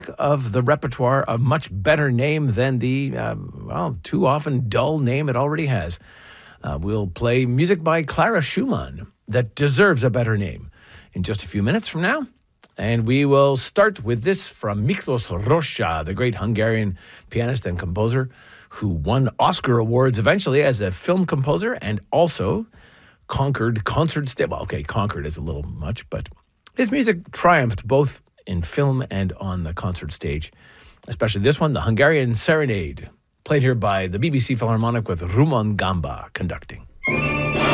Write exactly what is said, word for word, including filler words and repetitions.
of the repertoire a much better name than the, um, well, too often dull name it already has. Uh, we'll play music by Clara Schumann that deserves a better name in just a few minutes from now. And we will start with this from Miklos Rozsa, the great Hungarian pianist and composer who won Oscar awards eventually as a film composer and also conquered concert stage. Well, okay, conquered is a little much, but his music triumphed both in film and on the concert stage, especially this one, the Hungarian Serenade, played here by the B B C Philharmonic with Rumon Gamba conducting.